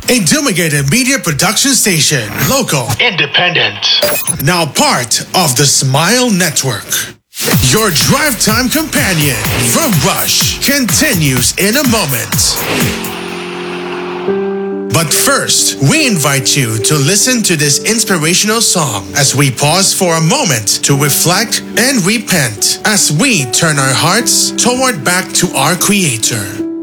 A Dumigated Media Production Station. Local. Independent. Now part of the Smile Network. Your drive time companion from Rush continues in a moment. But first, we invite you to listen to this inspirational song as we pause for a moment to reflect and repent as we turn our hearts toward back to our Creator.